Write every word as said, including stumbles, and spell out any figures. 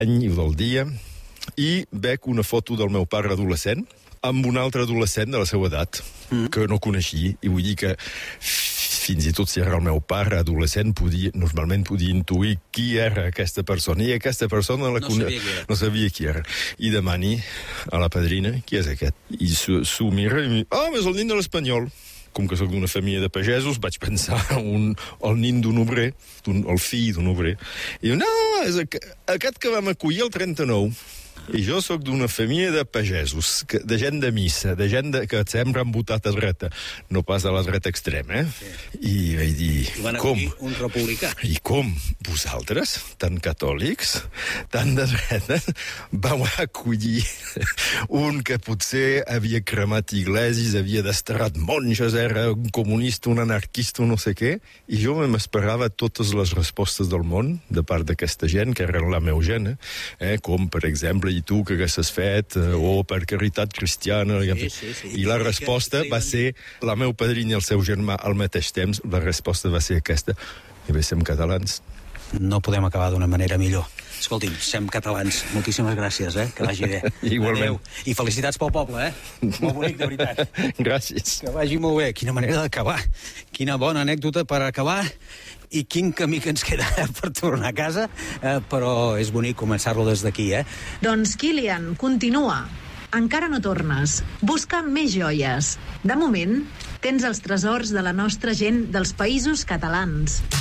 any i del dia, i veig una foto del meu pare adolescent amb un altre adolescent de la seva edat, mm. que no coneixia, i vull dir que fins i tot si era el meu pare adolescent, podia, normalment podia intuir qui era aquesta persona, i aquesta persona la no, cone... sabia no sabia qui era. I demani a la padrina, qui és aquest? I s'ho mira i mi... Ah, oh, és el nin de l'Espanyol. Com que soc d'una família de pagesos, vaig pensar un, el nin d'un obrer, un, el fill d'un obrer. I diu, no, és aquest que vam acollir el trenta-nou. I jo sóc d'una família de pagesos, que, de gent de missa, de gent de, que sempre han votat a dreta, no pas a la dreta extrema, eh? Sí. I vaig dir, I van com? Un republicà. I com? Vosaltres, tan catòlics, tan de dreta, vau acollir un que potser havia cremat iglesis, havia desterrat monges, era un comunista, un anarquista, no sé què, i jo m'esperava totes les respostes del món de part d'aquesta gent, que era la meva gent, eh? Com, per exemple, i tu que haguessis fet, eh, o per caritat cristiana. Sí, sí, sí. I la resposta va ser, la meu padrina i el seu germà al mateix temps, la resposta va ser aquesta, i bé, sem catalans. No podem acabar d'una manera millor. Escolti'm, sem catalans. Moltíssimes gràcies, eh? Que vagi bé. Igualment. Adéu. I felicitats pel poble, eh? Molt bonic, de veritat. Gràcies. Que vagi molt bé. Quina manera d'acabar. Quina bona anècdota per acabar. I quin camí que ens queda per tornar a casa, eh, però és bonic començar-lo des d'aquí, eh? Doncs, Kilian, continua. Encara no tornes. Busca més joies. De moment, tens els tresors de la nostra gent dels països catalans.